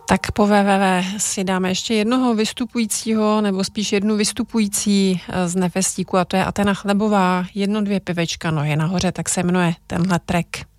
Tak po www si dáme ještě jednoho vystupujícího, nebo spíš jednu vystupující z Nefestíku, a to je Athena Chlebová, 1-2 pivečka, nohy nahoře, tak se jmenuje tenhle track.